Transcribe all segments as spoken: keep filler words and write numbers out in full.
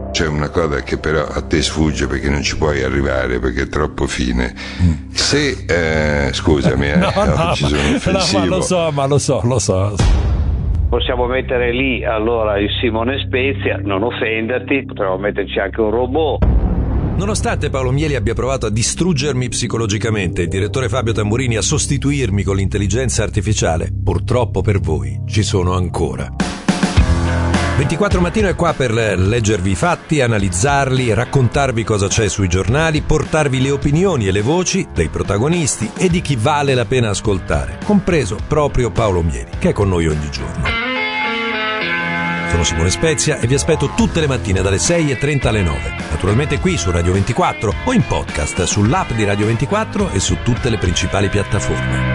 C'è una cosa che però a te sfugge perché non ci puoi arrivare, perché è troppo fine. Se eh, scusami, eh, no, no, oggi sono offensivo. No, ma lo so, ma lo so, lo so. Possiamo mettere lì allora il Simone Spezia, non offenderti, potremmo metterci anche un robot. Nonostante Paolo Mieli abbia provato a distruggermi psicologicamente, il direttore Fabio Tamburini a sostituirmi con l'intelligenza artificiale, purtroppo per voi ci sono ancora. ventiquattro Mattino è qua per leggervi i fatti, analizzarli, raccontarvi cosa c'è sui giornali, portarvi le opinioni e le voci dei protagonisti e di chi vale la pena ascoltare, compreso proprio Paolo Mieli, che è con noi ogni giorno. Sono Simone Spezia e vi aspetto tutte le mattine dalle sei e trenta alle nove, naturalmente qui su Radio ventiquattro o in podcast sull'app di Radio ventiquattro e su tutte le principali piattaforme.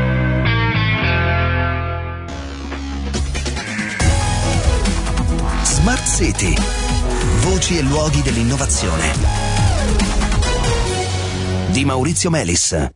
Smart City. Voci e luoghi dell'innovazione. Di Maurizio Melis.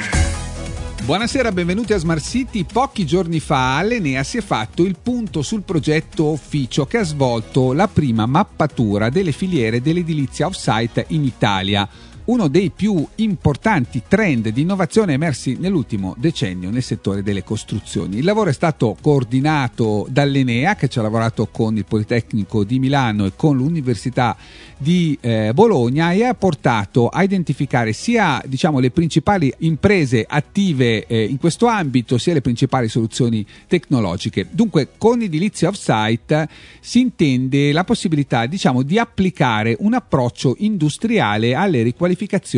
Buonasera, benvenuti a Smart City. Pochi giorni fa all'Enea si è fatto il punto sul progetto Officio, che ha svolto la prima mappatura delle filiere dell'edilizia off-site in Italia. Uno dei più importanti trend di innovazione emersi nell'ultimo decennio nel settore delle costruzioni. Il lavoro è stato coordinato dall'Enea, che ci ha lavorato con il Politecnico di Milano e con l'Università di eh, Bologna, e ha portato a identificare sia diciamo le principali imprese attive eh, in questo ambito, sia le principali soluzioni tecnologiche. Dunque, con edilizia off-site si intende la possibilità diciamo di applicare un approccio industriale alle riqualificazioni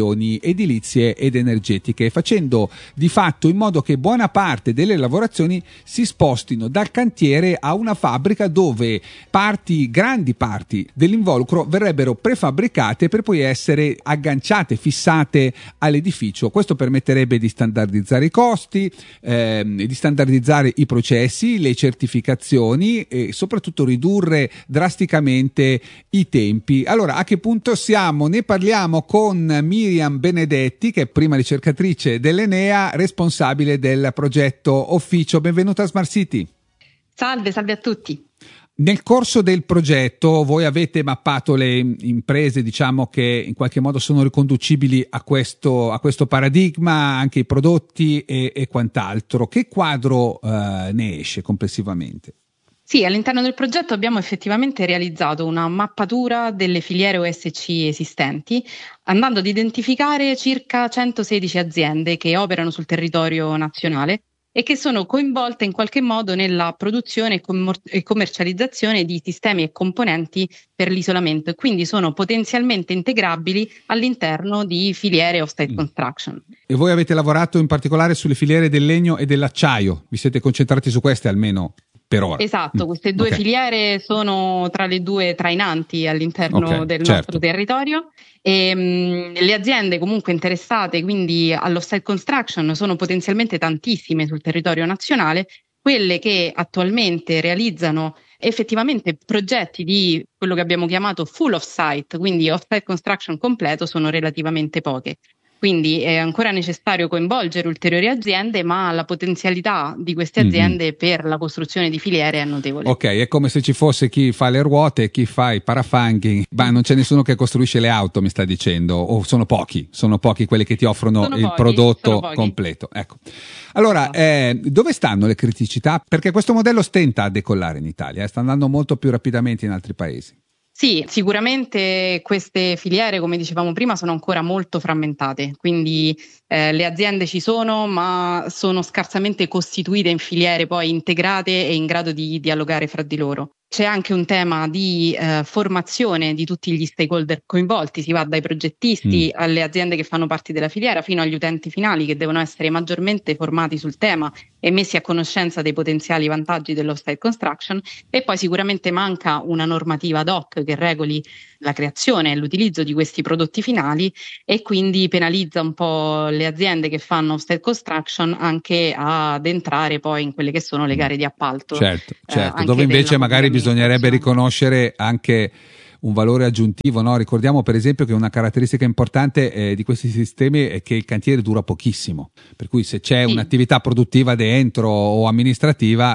edilizie ed energetiche, facendo di fatto in modo che buona parte delle lavorazioni si spostino dal cantiere a una fabbrica, dove parti, grandi parti dell'involucro verrebbero prefabbricate per poi essere agganciate, fissate all'edificio. Questo permetterebbe di standardizzare i costi, ehm, di standardizzare i processi, le certificazioni e soprattutto ridurre drasticamente i tempi. Allora, a che punto siamo? Ne parliamo con Miriam Benedetti, che è prima ricercatrice dell'Enea, responsabile del progetto Officio. Benvenuta a Smart City. Salve, salve a tutti. Nel corso del progetto voi avete mappato le imprese, diciamo, che in qualche modo sono riconducibili a questo, a questo paradigma, anche i prodotti e, e quant'altro. Che quadro eh, ne esce complessivamente? Sì, all'interno del progetto abbiamo effettivamente realizzato una mappatura delle filiere O S C esistenti, andando ad identificare circa centosedici aziende che operano sul territorio nazionale e che sono coinvolte in qualche modo nella produzione e, commor- e commercializzazione di sistemi e componenti per l'isolamento, e quindi sono potenzialmente integrabili all'interno di filiere off-site mm. construction. E voi avete lavorato in particolare sulle filiere del legno e dell'acciaio, vi siete concentrati su queste almeno per ora? Esatto, queste due okay. filiere sono tra le due trainanti all'interno okay, del certo. nostro territorio. E, mh, le aziende comunque interessate quindi all'off-site construction sono potenzialmente tantissime sul territorio nazionale. Quelle che attualmente realizzano effettivamente progetti di quello che abbiamo chiamato full off-site, quindi off-site construction completo, sono relativamente poche. Quindi è ancora necessario coinvolgere ulteriori aziende, ma la potenzialità di queste aziende mm-hmm. per la costruzione di filiere è notevole. Ok, è come se ci fosse chi fa le ruote e chi fa i parafanghi, ma non c'è nessuno che costruisce le auto, mi sta dicendo, o sono pochi, sono pochi quelli che ti offrono sono il pochi, prodotto completo. Ecco. Allora, eh, dove stanno le criticità? Perché questo modello stenta a decollare in Italia, eh? sta andando molto più rapidamente in altri paesi. Sì, sicuramente queste filiere, come dicevamo prima, sono ancora molto frammentate, quindi eh, le aziende ci sono, ma sono scarsamente costituite in filiere poi integrate e in grado di dialogare fra di loro. C'è anche un tema di eh, formazione di tutti gli stakeholder coinvolti, si va dai progettisti mm. alle aziende che fanno parte della filiera fino agli utenti finali, che devono essere maggiormente formati sul tema e messi a conoscenza dei potenziali vantaggi dell'off-site construction. E poi sicuramente manca una normativa ad hoc che regoli la creazione e l'utilizzo di questi prodotti finali, e quindi penalizza un po' le aziende che fanno off-site construction anche ad entrare poi in quelle che sono le gare di appalto. Certo, certo. Eh, dove invece magari bisognerebbe riconoscere anche un valore aggiuntivo, no? Ricordiamo per esempio che una caratteristica importante eh, di questi sistemi è che il cantiere dura pochissimo, per cui se c'è sì. un'attività produttiva dentro o amministrativa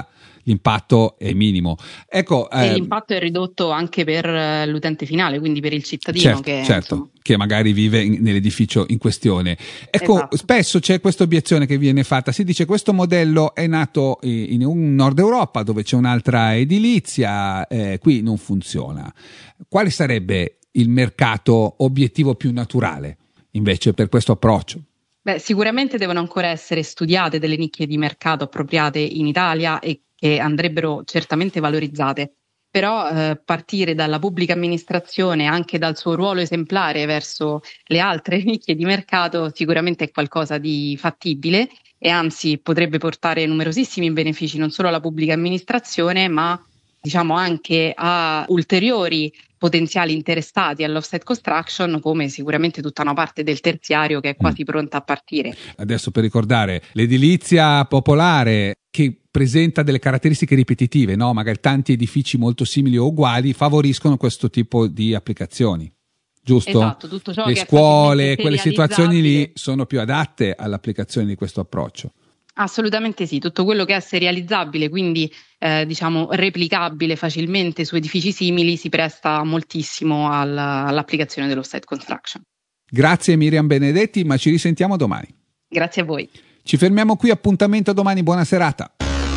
l'impatto è minimo. Ecco, e eh, l'impatto è ridotto anche per l'utente finale, quindi per il cittadino certo, che, certo, insomma... che magari vive in, nell'edificio in questione. Ecco, esatto. Spesso c'è questa obiezione che viene fatta, si dice questo modello è nato in un Nord Europa dove c'è un'altra edilizia, eh, qui non funziona. Quale sarebbe il mercato obiettivo più naturale invece per questo approccio? Beh, sicuramente devono ancora essere studiate delle nicchie di mercato appropriate in Italia e che andrebbero certamente valorizzate, però eh, partire dalla pubblica amministrazione, anche dal suo ruolo esemplare verso le altre nicchie di mercato, sicuramente è qualcosa di fattibile e anzi potrebbe portare numerosissimi benefici non solo alla pubblica amministrazione, ma diciamo anche a ulteriori potenziali interessati all'offsite construction, come sicuramente tutta una parte del terziario che è quasi mm. pronta a partire. Adesso per ricordare, l'edilizia popolare che presenta delle caratteristiche ripetitive, no? Magari tanti edifici molto simili o uguali favoriscono questo tipo di applicazioni, giusto? Esatto, tutto ciò Le che scuole, quelle situazioni lì sono più adatte all'applicazione di questo approccio. Assolutamente sì, tutto quello che è serializzabile, quindi eh, diciamo replicabile facilmente su edifici simili si presta moltissimo alla, all'applicazione dell'offsite construction. Grazie Miriam Benedetti, ma ci risentiamo domani. Grazie a voi. Ci fermiamo qui, appuntamento a domani, buona serata.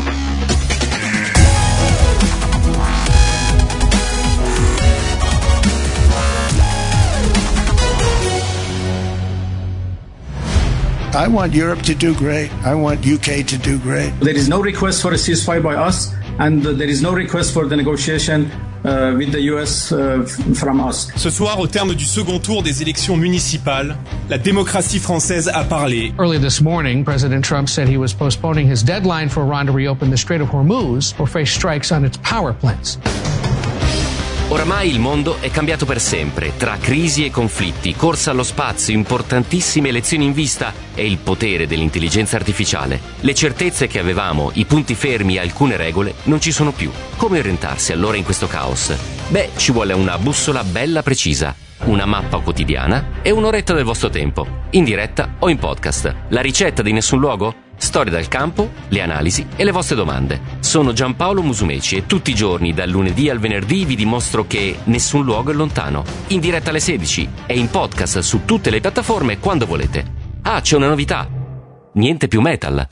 I want Europe to do great. I want U K to do great. There is no request for a ceasefire by us, and there is no request for the negotiation uh, with the U S uh, from us. Ce soir, au terme du second tour des élections municipales, la démocratie française a parlé. Early this morning, President Trump said he was postponing his deadline for Iran to reopen the Strait of Hormuz or face strikes on its power plants. Oramai il mondo è cambiato per sempre, tra crisi e conflitti, corsa allo spazio, importantissime elezioni in vista e il potere dell'intelligenza artificiale. Le certezze che avevamo, i punti fermi e alcune regole non ci sono più. Come orientarsi allora in questo caos? Beh, ci vuole una bussola bella precisa, una mappa quotidiana e un'oretta del vostro tempo, in diretta o in podcast. La ricetta di Nessun Luogo? Storie dal campo, le analisi e le vostre domande. Sono Giampaolo Musumeci e tutti i giorni, dal lunedì al venerdì, vi dimostro che nessun luogo è lontano. In diretta alle sedici e in podcast su tutte le piattaforme quando volete. Ah, c'è una novità. Niente più metal.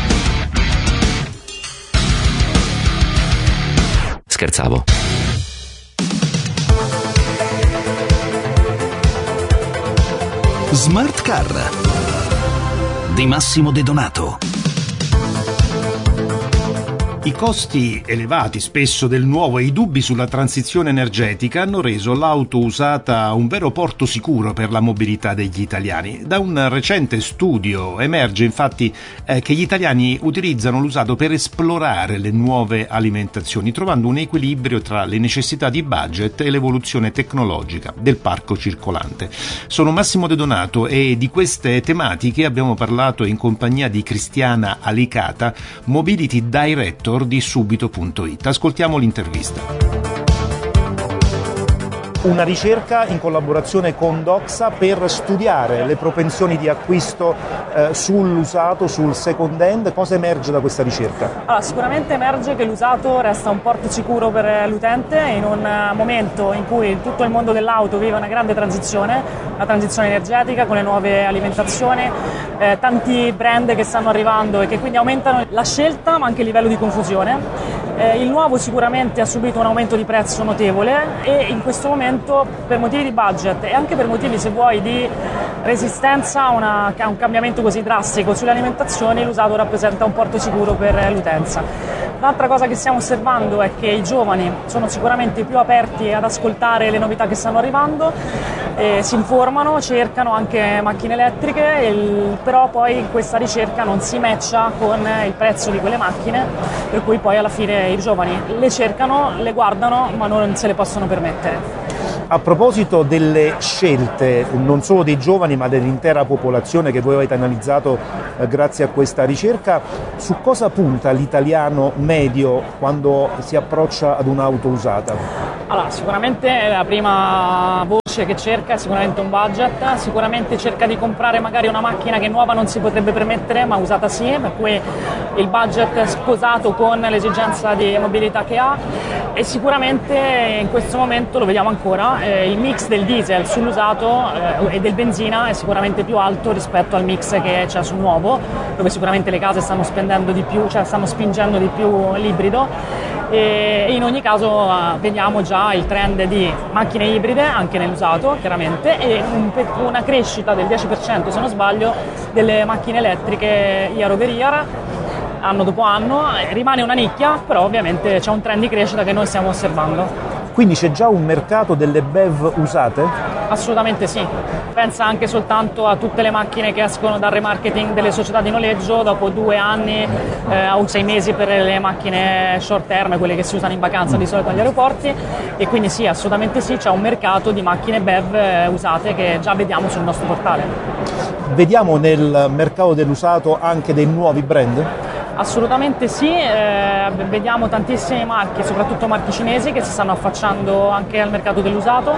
Scherzavo. Smart Car di Massimo De Donato. I costi elevati spesso del nuovo e i dubbi sulla transizione energetica hanno reso l'auto usata un vero porto sicuro per la mobilità degli italiani. Da un recente studio emerge infatti eh, che gli italiani utilizzano l'usato per esplorare le nuove alimentazioni, trovando un equilibrio tra le necessità di budget e l'evoluzione tecnologica del parco circolante. Sono Massimo De Donato e di queste tematiche abbiamo parlato in compagnia di Cristiana Alicata, Mobility Director di subito punto it. Ascoltiamo l'intervista. Una ricerca in collaborazione con Doxa per studiare le propensioni di acquisto eh, sull'usato, sul second hand. Cosa emerge da questa ricerca? Allora, sicuramente emerge che l'usato resta un porto sicuro per l'utente in un momento in cui tutto il mondo dell'auto vive una grande transizione, una transizione energetica con le nuove alimentazioni, eh, tanti brand che stanno arrivando e che quindi aumentano la scelta ma anche il livello di confusione. Eh, il nuovo sicuramente ha subito un aumento di prezzo notevole e in questo momento per motivi di budget e anche per motivi, se vuoi, di resistenza a, una, a un cambiamento così drastico sulle alimentazioni, l'usato rappresenta un porto sicuro per l'utenza. L'altra cosa che stiamo osservando è che i giovani sono sicuramente più aperti ad ascoltare le novità che stanno arrivando, eh, si informano, cercano anche macchine elettriche, il, però poi questa ricerca non si matcha con il prezzo di quelle macchine, per cui poi alla fine i giovani le cercano, le guardano, ma non se le possono permettere. A proposito delle scelte, non solo dei giovani ma dell'intera popolazione che voi avete analizzato eh, grazie a questa ricerca, su cosa punta l'italiano medio quando si approccia ad un'auto usata? Allora, sicuramente la prima voce che cerca è sicuramente un budget, sicuramente cerca di comprare magari una macchina che nuova non si potrebbe permettere, ma usata sì, per cui il budget è sposato con l'esigenza di mobilità che ha, e sicuramente in questo momento lo vediamo ancora, eh, il mix del diesel sull'usato eh, e del benzina è sicuramente più alto rispetto al mix che c'è sul nuovo, dove sicuramente le case stanno spendendo di più, cioè stanno spingendo di più l'ibrido. E in ogni caso uh, vediamo già il trend di macchine ibride anche nell'usato, chiaramente, e un, una crescita del dieci per cento, se non sbaglio, delle macchine elettriche year over year, anno dopo anno. Rimane una nicchia, però ovviamente c'è un trend di crescita che noi stiamo osservando. Quindi c'è già un mercato delle B E V usate? Assolutamente sì. Pensa anche soltanto a tutte le macchine che escono dal remarketing delle società di noleggio dopo due anni eh, o sei mesi per le macchine short term, quelle che si usano in vacanza di solito agli aeroporti, e quindi sì, assolutamente sì, c'è un mercato di macchine B E V eh, usate che già vediamo sul nostro portale. Vediamo nel mercato dell'usato anche dei nuovi brand? Assolutamente sì, eh, vediamo tantissime marche, soprattutto marche cinesi, che si stanno affacciando anche al mercato dell'usato,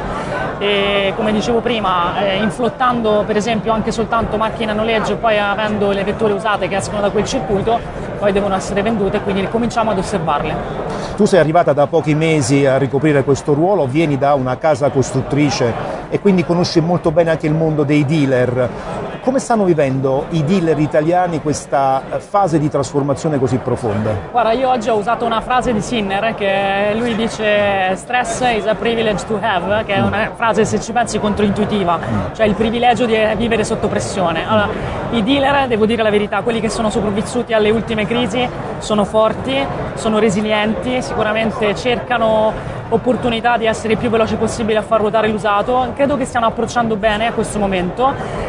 e come dicevo prima, eh, inflottando per esempio anche soltanto macchine a noleggio, poi avendo le vetture usate che escono da quel circuito, poi devono essere vendute, quindi cominciamo ad osservarle. Tu sei arrivata da pochi mesi a ricoprire questo ruolo, vieni da una casa costruttrice e quindi conosci molto bene anche il mondo dei dealer. Come stanno vivendo i dealer italiani questa fase di trasformazione così profonda? Guarda, io oggi ho usato una frase di Sinner, che lui dice "stress is a privilege to have", che è una frase, se ci pensi, controintuitiva, cioè il privilegio di vivere sotto pressione. Allora, i dealer, devo dire la verità, quelli che sono sopravvissuti alle ultime crisi sono forti, sono resilienti, sicuramente cercano opportunità di essere il più veloci possibile a far ruotare l'usato. Credo che stiano approcciando bene a questo momento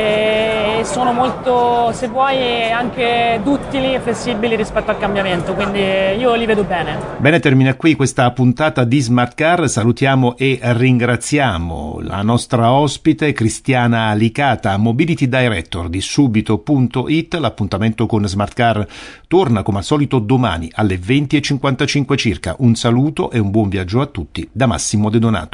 e sono molto, se vuoi, anche duttili e flessibili rispetto al cambiamento, quindi io li vedo bene. Bene, termina qui questa puntata di Smart Car. Salutiamo e ringraziamo la nostra ospite Cristiana Alicata, Mobility Director di Subito punto it. L'appuntamento con Smart Car torna come al solito domani alle venti e cinquantacinque circa. Un saluto e un buon viaggio a tutti da Massimo De Donato.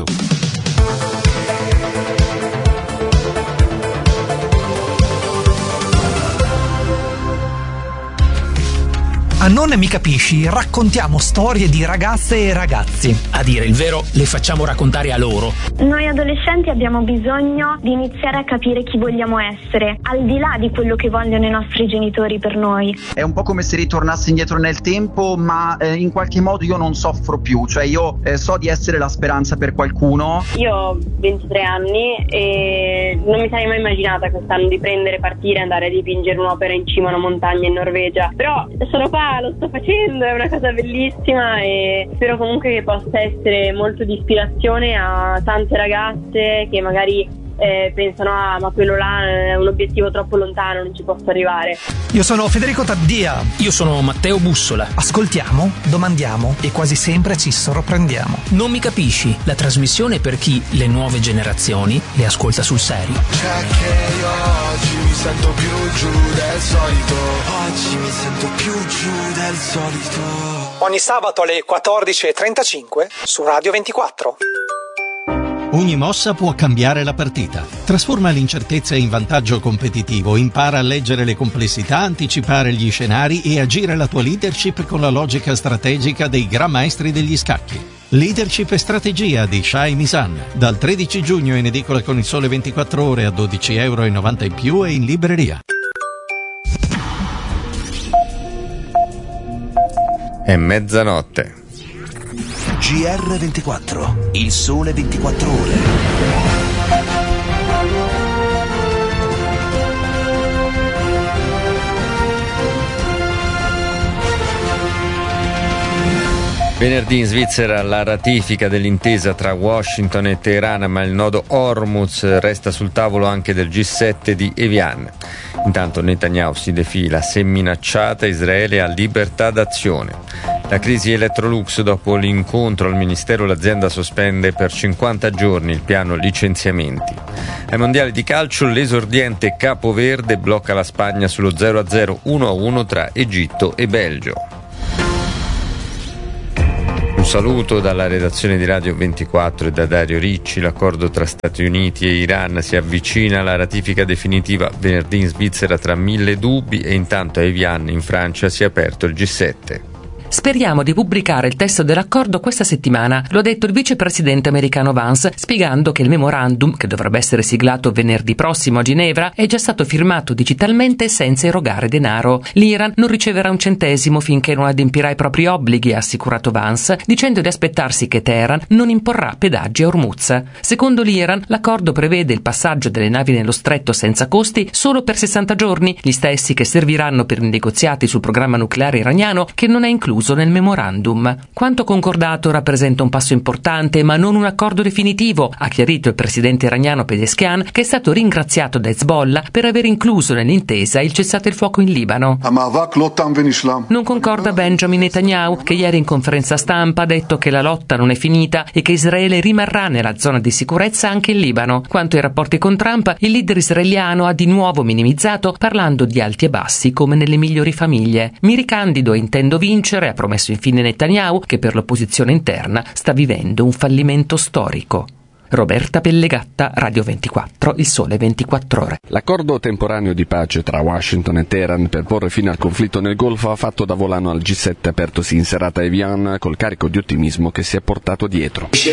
A Non Mi Capisci raccontiamo storie di ragazze e ragazzi. A dire il vero, le facciamo raccontare a loro. Noi adolescenti abbiamo bisogno di iniziare a capire chi vogliamo essere, al di là di quello che vogliono i nostri genitori per noi. È un po' come se ritornassi indietro nel tempo, ma eh, in qualche modo io non soffro più, cioè io eh, so di essere la speranza per qualcuno. Io ho ventitré anni e non mi sarei mai immaginata quest'anno di prendere, partire e andare a dipingere un'opera in cima a una montagna in Norvegia, però sono qua, lo sto facendo, è una cosa bellissima e spero comunque che possa essere molto di ispirazione a tante ragazze che magari eh, pensano ah ma quello là è un obiettivo troppo lontano, non ci posso arrivare. Io sono Federico Taddia. Io sono Matteo Bussola. Ascoltiamo, domandiamo e quasi sempre ci sorprendiamo. Non Mi Capisci, la trasmissione per chi le nuove generazioni le ascolta sul serio. C'è che io oggi mi sento più giù del solito. Oggi mi sento più giù del solito. Ogni sabato alle quattordici e trentacinque su Radio ventiquattro. Ogni mossa può cambiare la partita. Trasforma l'incertezza in vantaggio competitivo, impara a leggere le complessità, anticipare gli scenari e agire la tua leadership con la logica strategica dei gran maestri degli scacchi. Leadership e strategia di Shai Misan, dal tredici giugno in edicola con Il Sole ventiquattro Ore a dodici euro e novanta in più e in libreria. È mezzanotte. G R ventiquattro, Il Sole ventiquattro Ore. Venerdì in Svizzera la ratifica dell'intesa tra Washington e Teheran, ma il nodo Hormuz resta sul tavolo anche del G sette di Evian. Intanto Netanyahu si defila, se minacciata Israele ha libertà d'azione. La crisi Electrolux, dopo l'incontro al Ministero l'azienda sospende per cinquanta giorni il piano licenziamenti. Ai mondiali di calcio l'esordiente Capoverde blocca la Spagna sullo zero a zero uno a uno tra Egitto e Belgio. saluto dalla redazione di Radio ventiquattro e da Dario Ricci. L'accordo tra Stati Uniti e Iran si avvicina alla ratifica definitiva venerdì in Svizzera tra mille dubbi e intanto a Evian in Francia si è aperto il G sette. Speriamo di pubblicare il testo dell'accordo questa settimana, lo ha detto il vicepresidente americano Vance, spiegando che il memorandum, che dovrebbe essere siglato venerdì prossimo a Ginevra, è già stato firmato digitalmente senza erogare denaro. L'Iran non riceverà un centesimo finché non adempirà i propri obblighi, ha assicurato Vance, dicendo di aspettarsi che Teheran non imporrà pedaggi a Hormuz. Secondo l'Iran, l'accordo prevede il passaggio delle navi nello stretto senza costi solo per sessanta giorni, gli stessi che serviranno per i negoziati sul programma nucleare iraniano, che non è incluso nel memorandum. Quanto concordato rappresenta un passo importante ma non un accordo definitivo, ha chiarito il presidente iraniano Pezeshkian, che è stato ringraziato da Hezbollah per aver incluso nell'intesa il cessate il fuoco in Libano. Non concorda Benjamin Netanyahu, che ieri in conferenza stampa ha detto che la lotta non è finita e che Israele rimarrà nella zona di sicurezza anche in Libano. Quanto ai rapporti con Trump, il leader israeliano ha di nuovo minimizzato, parlando di alti e bassi come nelle migliori famiglie. Mi ricandido e intendo vincere, ha promesso infine Netanyahu, che per l'opposizione interna sta vivendo un fallimento storico. Roberta Pellegatta, Radio ventiquattro, Il Sole ventiquattro Ore. L'accordo temporaneo di pace tra Washington e Teheran per porre fine al conflitto nel Golfo ha fatto da volano al G sette apertosi in serata a Evian, col carico di ottimismo che si è portato dietro. Lo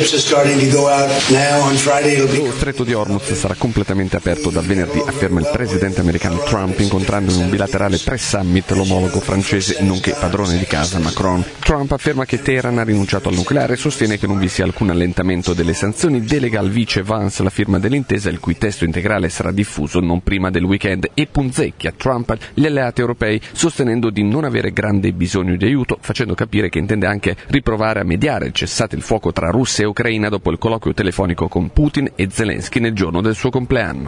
stretto di Hormuz sarà completamente aperto da venerdì, afferma il presidente americano Trump, incontrando in un bilaterale pre-summit l'omologo francese nonché padrone di casa Macron. Trump afferma che Teheran ha rinunciato al nucleare e sostiene che non vi sia alcun allentamento delle sanzioni. Delega al vice Vance la firma dell'intesa, il cui testo integrale sarà diffuso non prima del weekend, e punzecchia Trump gli alleati europei sostenendo di non avere grande bisogno di aiuto, facendo capire che intende anche riprovare a mediare il cessate il fuoco tra Russia e Ucraina dopo il colloquio telefonico con Putin e Zelensky nel giorno del suo compleanno.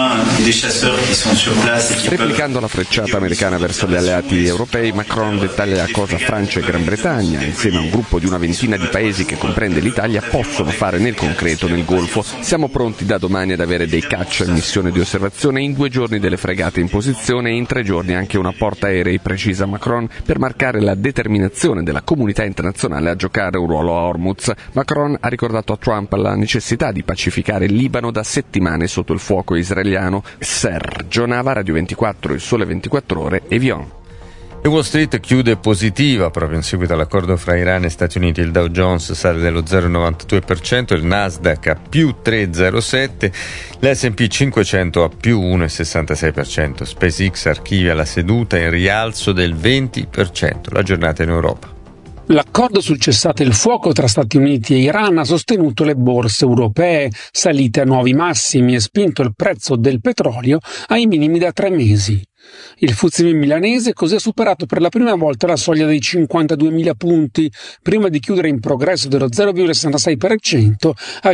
Replicando la frecciata americana verso gli alleati europei, Macron dettaglia cosa Francia e Gran Bretagna, insieme a un gruppo di una ventina di paesi che comprende l'Italia, possono fare nel concreto nel Golfo. Siamo pronti da domani ad avere dei caccia in missione di osservazione, in due giorni delle fregate in posizione e in tre giorni anche una portaerei, precisa Macron, per marcare la determinazione della comunità internazionale a giocare un ruolo a Hormuz. Macron ha ricordato a Trump la necessità di pacificare il Libano da settimane sotto il fuoco israeliano. Sergio Nava, Radio ventiquattro, Il Sole ventiquattro Ore, Evian. E Wall Street chiude positiva proprio in seguito all'accordo fra Iran e Stati Uniti. Il Dow Jones sale dello zero virgola novantadue per cento, il Nasdaq a più tre virgola zero sette per cento, l'S and P cinquecento a più uno virgola sessantasei per cento. SpaceX archivia la seduta in rialzo del venti per cento. La giornata in Europa. L'accordo sul cessate il fuoco tra Stati Uniti e Iran ha sostenuto le borse europee, salite a nuovi massimi e spinto il prezzo del petrolio ai minimi da tre mesi. Il F T S E milanese così ha superato per la prima volta la soglia dei cinquantaduemila punti, prima di chiudere in progresso dello zero virgola sessantasei per cento a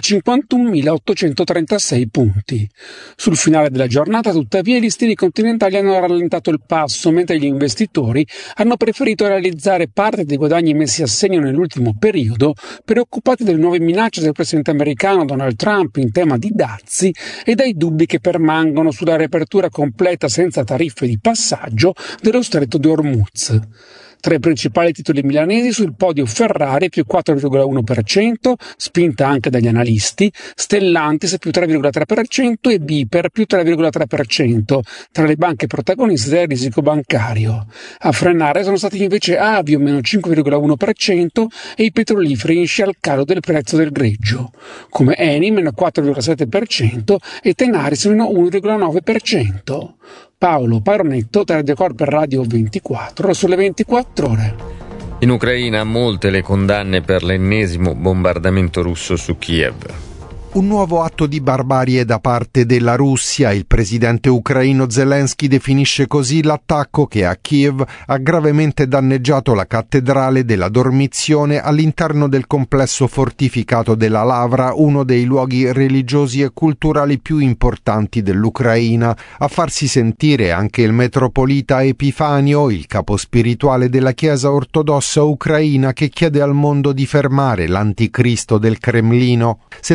cinquantunomilaottocentotrentasei punti. Sul finale della giornata, tuttavia, i listini continentali hanno rallentato il passo, mentre gli investitori hanno preferito realizzare parte dei guadagni messi a segno nell'ultimo periodo, preoccupati dalle nuove minacce del presidente americano Donald Trump in tema di dazi e dai dubbi che permangono sulla riapertura completa senza tariffe di passaggio dello stretto di Hormuz. Tra i principali titoli milanesi sul podio Ferrari più quattro virgola uno per cento, spinta anche dagli analisti, Stellantis più tre virgola tre per cento e Biper più tre virgola tre per cento, tra le banche protagoniste del risico bancario. A frenare sono stati invece Avio meno cinque virgola uno per cento e i petroliferi in scia al calo del prezzo del greggio, come Eni meno quattro virgola sette per cento e Tenaris meno uno virgola nove per cento. Paolo Paronetto, Teledecorp per Radio ventiquattro, sulle ventiquattro Ore. In Ucraina molte le condanne per l'ennesimo bombardamento russo su Kiev. Un nuovo atto di barbarie da parte della Russia. Il presidente ucraino Zelensky definisce così l'attacco che a Kiev ha gravemente danneggiato la cattedrale della Dormizione all'interno del complesso fortificato della Lavra, uno dei luoghi religiosi e culturali più importanti dell'Ucraina. A farsi sentire anche il metropolita Epifanio, il capo spirituale della Chiesa ortodossa ucraina, che chiede al mondo di fermare l'anticristo del Cremlino. settantamila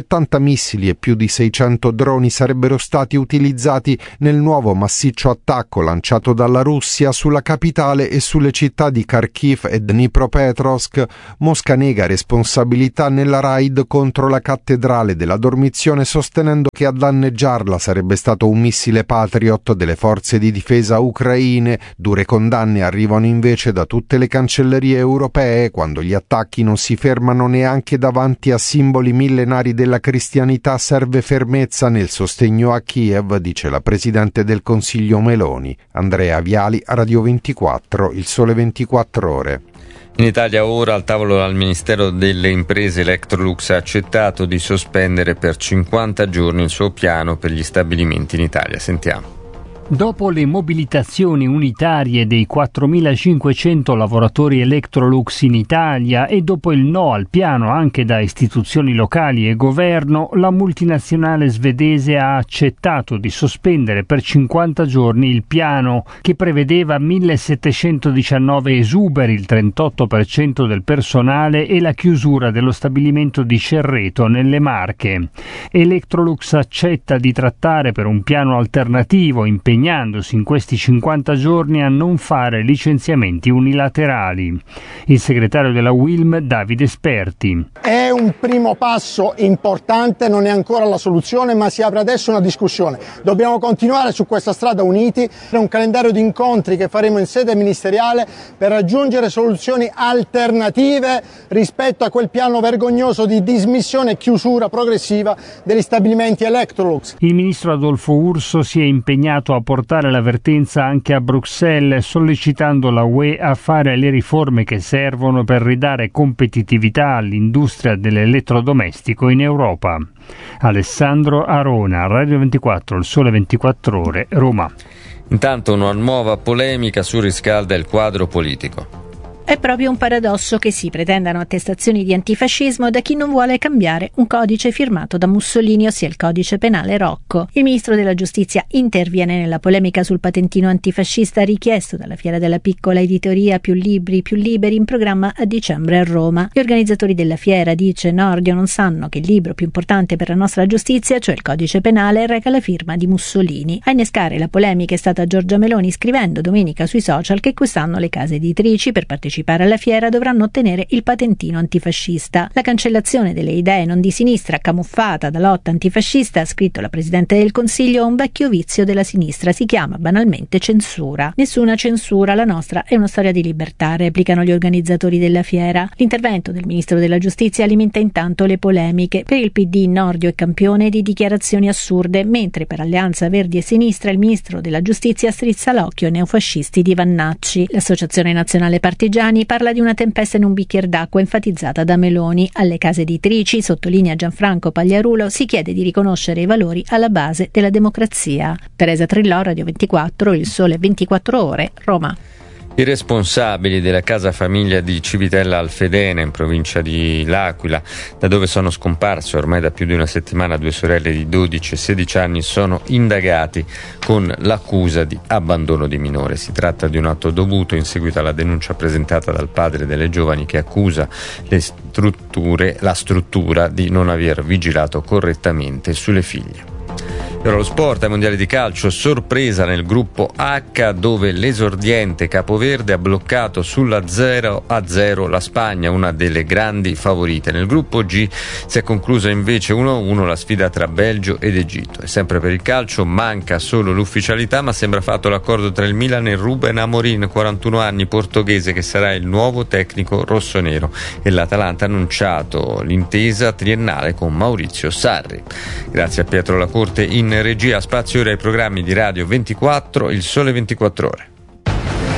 missili e più di seicento droni sarebbero stati utilizzati nel nuovo massiccio attacco lanciato dalla Russia sulla capitale e sulle città di Kharkiv e Dnipropetrovsk. Mosca nega responsabilità nella raid contro la cattedrale della Dormizione, sostenendo che a danneggiarla sarebbe stato un missile Patriot delle forze di difesa ucraine. Dure condanne arrivano invece da tutte le cancellerie europee quando gli attacchi non si fermano neanche davanti a simboli millenari della cristianità. Serve fermezza nel sostegno a Kiev, dice la Presidente del Consiglio Meloni. Andrea Viali, Radio ventiquattro, Il Sole ventiquattro Ore. In Italia ora al tavolo al Ministero delle Imprese Electrolux ha accettato di sospendere per cinquanta giorni il suo piano per gli stabilimenti in Italia. Sentiamo. Dopo le mobilitazioni unitarie dei quattromilacinquecento lavoratori Electrolux in Italia e dopo il no al piano anche da istituzioni locali e governo, la multinazionale svedese ha accettato di sospendere per cinquanta giorni il piano che prevedeva millesettecentodiciannove esuberi, il trentotto per cento del personale e la chiusura dello stabilimento di Cerreto nelle Marche. Electrolux accetta di trattare per un piano alternativo, impegnandosi in questi cinquanta giorni a non fare licenziamenti unilaterali. Il segretario della Wilm, Davide Sperti. È un primo passo importante, non è ancora la soluzione, ma si apre adesso una discussione. Dobbiamo continuare su questa strada uniti, è un calendario di incontri che faremo in sede ministeriale per raggiungere soluzioni alternative rispetto a quel piano vergognoso di dismissione e chiusura progressiva degli stabilimenti Electrolux. Il ministro Adolfo Urso si è impegnato a portare l'avvertenza anche a Bruxelles, sollecitando la U E a fare le riforme che servono per ridare competitività all'industria dell'elettrodomestico in Europa. Alessandro Arona, Radio ventiquattro, Il Sole ventiquattro Ore, Roma. Intanto una nuova polemica surriscalda il quadro politico. È proprio un paradosso che si pretendano attestazioni di antifascismo da chi non vuole cambiare un codice firmato da Mussolini, ossia il codice penale Rocco. Il ministro della giustizia interviene nella polemica sul patentino antifascista richiesto dalla Fiera della Piccola Editoria Più Libri, Più Liberi in programma a dicembre a Roma. Gli organizzatori della fiera, dice Nordio, non sanno che il libro più importante per la nostra giustizia, cioè il codice penale, reca la firma di Mussolini. A innescare la polemica è stata Giorgia Meloni, scrivendo domenica sui social che quest'anno le case editrici per partecipare alla fiera dovranno ottenere il patentino antifascista. La cancellazione delle idee non di sinistra camuffata da lotta antifascista, ha scritto la Presidente del Consiglio, è un vecchio vizio della sinistra, si chiama banalmente censura. Nessuna censura, la nostra è una storia di libertà, replicano gli organizzatori della fiera. L'intervento del Ministro della Giustizia alimenta intanto le polemiche. Per il P D Nordio è campione di dichiarazioni assurde, mentre per Alleanza Verdi e Sinistra il Ministro della Giustizia strizza l'occhio ai neofascisti di Vannacci. L'Associazione Nazionale Partigiani parla di una tempesta in un bicchiere d'acqua enfatizzata da Meloni. Alle case editrici, sottolinea Gianfranco Pagliarulo, si chiede di riconoscere i valori alla base della democrazia. Teresa Trillò, Radio ventiquattro, Il Sole ventiquattro Ore, Roma. I responsabili della casa famiglia di Civitella Alfedena, in provincia di L'Aquila, da dove sono scomparse ormai da più di una settimana due sorelle di dodici e sedici anni, sono indagati con l'accusa di abbandono di minore. Si tratta di un atto dovuto in seguito alla denuncia presentata dal padre delle giovani, che accusa le strutture, la struttura di non aver vigilato correttamente sulle figlie. E ora lo sport, ai mondiali di calcio, sorpresa nel gruppo H, dove l'esordiente capoverde ha bloccato sulla zero a zero la Spagna, una delle grandi favorite. Nel gruppo G si è conclusa invece uno a uno la sfida tra Belgio ed Egitto. E sempre per il calcio manca solo l'ufficialità, ma sembra fatto l'accordo tra il Milan e Ruben Amorim, quarantuno anni, portoghese, che sarà il nuovo tecnico rossonero, e l'Atalanta ha annunciato l'intesa triennale con Maurizio Sarri. Grazie a Pietro Lacorte in regia. Spazio ora ai programmi di Radio ventiquattro, Il Sole ventiquattro Ore.